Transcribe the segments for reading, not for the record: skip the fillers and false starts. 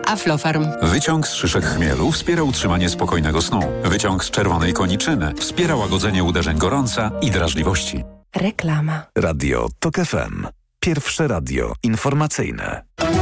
Aflofarm. Wyciąg z szyszek chmielu wspiera utrzymanie spokojnego snu. Wyciąg z czerwonej koniczyny wspiera łagodzenie uderzeń gorąca i drażliwości. Reklama. Radio TOK FM. Pierwsze radio informacyjne.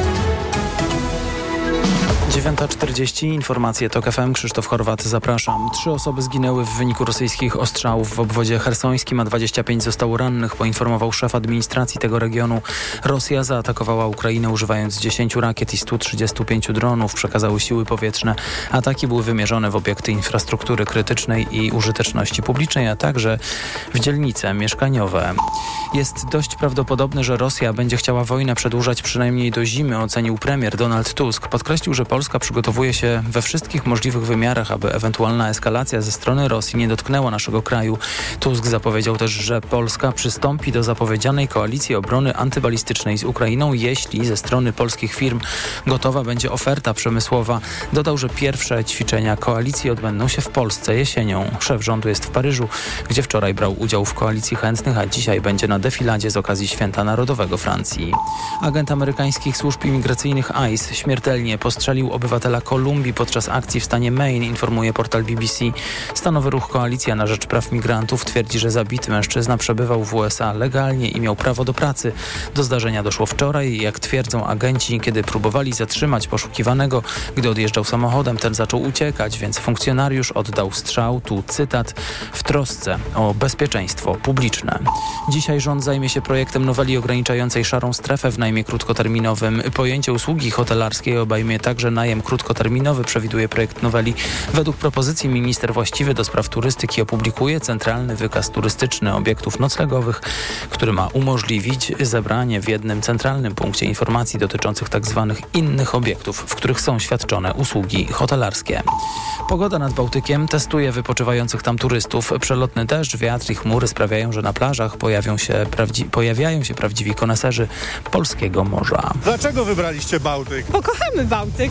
9:40. Informacje TOK FM. Krzysztof Horwat, zapraszam. 3 osoby zginęły w wyniku rosyjskich ostrzałów w obwodzie chersońskim, a 25 zostało rannych, poinformował szef administracji tego regionu. Rosja zaatakowała Ukrainę używając 10 rakiet i 135 dronów, przekazały siły powietrzne. Ataki były wymierzone w obiekty infrastruktury krytycznej i użyteczności publicznej, a także w dzielnice mieszkaniowe. Jest dość prawdopodobne, że Rosja będzie chciała wojnę przedłużać przynajmniej do zimy, ocenił premier Donald Tusk. Podkreślił, że Polska przygotowuje się we wszystkich możliwych wymiarach, aby ewentualna eskalacja ze strony Rosji nie dotknęła naszego kraju. Tusk zapowiedział też, że Polska przystąpi do zapowiedzianej koalicji obrony antybalistycznej z Ukrainą, jeśli ze strony polskich firm gotowa będzie oferta przemysłowa. Dodał, że pierwsze ćwiczenia koalicji odbędą się w Polsce jesienią. Szef rządu jest w Paryżu, gdzie wczoraj brał udział w koalicji chętnych, a dzisiaj będzie na defiladzie z okazji Święta Narodowego Francji. Agent amerykańskich służb imigracyjnych ICE śmiertelnie postrzelił obywatela Kolumbii podczas akcji w stanie Maine, informuje portal BBC. Stanowy ruch Koalicja na Rzecz Praw Migrantów twierdzi, że zabity mężczyzna przebywał w USA legalnie i miał prawo do pracy. Do zdarzenia doszło wczoraj, jak twierdzą agenci, kiedy próbowali zatrzymać poszukiwanego. Gdy odjeżdżał samochodem, ten zaczął uciekać, więc funkcjonariusz oddał strzał, tu cytat, w trosce o bezpieczeństwo publiczne. Dzisiaj rząd zajmie się projektem noweli ograniczającej szarą strefę w najmie krótkoterminowym. Pojęcie usługi hotelarskiej obejmie także najem krótkoterminowy, przewiduje projekt noweli. Według propozycji minister właściwy do spraw turystyki opublikuje centralny wykaz turystyczny obiektów noclegowych, który ma umożliwić zebranie w jednym centralnym punkcie informacji dotyczących tzw. innych obiektów, w których są świadczone usługi hotelarskie. Pogoda nad Bałtykiem testuje wypoczywających tam turystów. Przelotny deszcz, wiatr i chmury sprawiają, że na plażach pojawiają się prawdziwi koneserzy polskiego morza. Dlaczego wybraliście Bałtyk? Bo kochamy Bałtyk.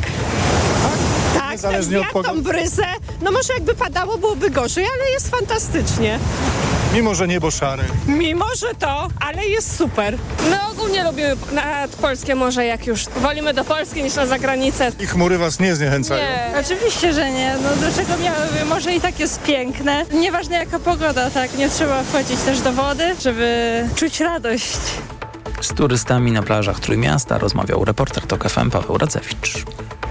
Tak, niezależnie od pogody. Tą brysę. No może jakby padało, byłoby gorzej, ale jest fantastycznie. Mimo, że niebo szare. Mimo, że to, ale jest super. My ogólnie lubimy polskie morze, jak już. Wolimy do Polski niż na zagranicę. I chmury was nie zniechęcają? Nie. Oczywiście, że nie. No dlaczego miałyby? Morze i tak jest piękne. Nieważne jaka pogoda, tak. Nie trzeba wchodzić też do wody, żeby czuć radość. Z turystami na plażach Trójmiasta rozmawiał reporter TOK FM Paweł Radzewicz.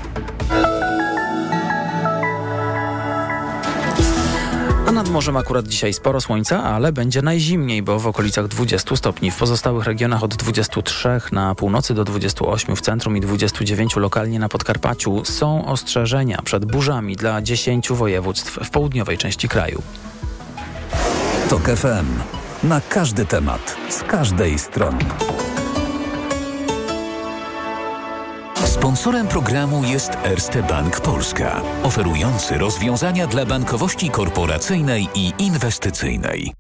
A nad morzem akurat dzisiaj sporo słońca, ale będzie najzimniej, bo w okolicach 20 stopni. W pozostałych regionach od 23 na północy do 28 w centrum i 29 lokalnie na Podkarpaciu są ostrzeżenia przed burzami dla 10 województw w południowej części kraju. TOK FM. Na każdy temat, z każdej strony. Sponsorem programu jest Erste Bank Polska, oferujący rozwiązania dla bankowości korporacyjnej i inwestycyjnej.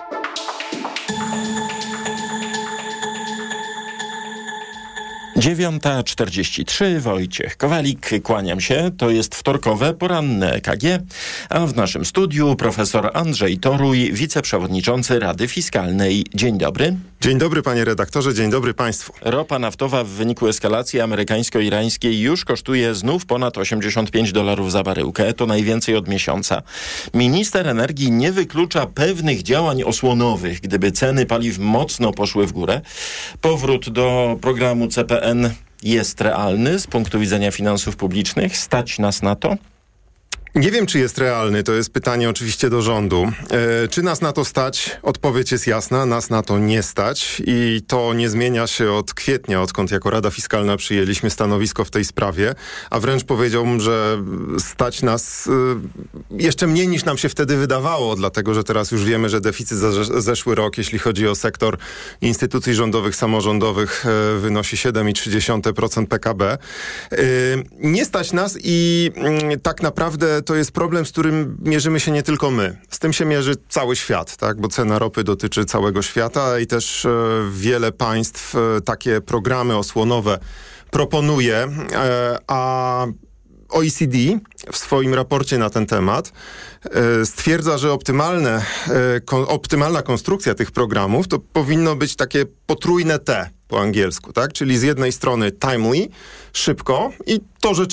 Dziewiąta 43, Wojciech Kowalik, kłaniam się. To jest wtorkowe, poranne EKG, a w naszym studiu profesor Andrzej Toruj, wiceprzewodniczący Rady Fiskalnej. Dzień dobry. Dzień dobry panie redaktorze, dzień dobry państwu. Ropa naftowa w wyniku eskalacji amerykańsko-irańskiej już kosztuje znów ponad $85 za baryłkę, to najwięcej od miesiąca. Minister energii nie wyklucza pewnych działań osłonowych, gdyby ceny paliw mocno poszły w górę. Powrót do programu CPN jest realny z punktu widzenia finansów publicznych? Stać nas na to? Nie wiem, czy jest realny. To jest pytanie oczywiście do rządu. Czy nas na to stać? Odpowiedź jest jasna. Nas na to nie stać i to nie zmienia się od kwietnia, odkąd jako Rada Fiskalna przyjęliśmy stanowisko w tej sprawie, a wręcz powiedziałbym, że stać nas jeszcze mniej niż nam się wtedy wydawało, dlatego że teraz już wiemy, że deficyt za zeszły rok, jeśli chodzi o sektor instytucji rządowych, samorządowych, wynosi 7,3% PKB. Nie stać nas i tak naprawdę to jest problem, z którym mierzymy się nie tylko my. Z tym się mierzy cały świat, tak? Bo cena ropy dotyczy całego świata i też wiele państw takie programy osłonowe proponuje, a OECD w swoim raporcie na ten temat stwierdza, że optymalna konstrukcja tych programów to powinno być takie potrójne T po angielsku, tak? Czyli z jednej strony timely, szybko i to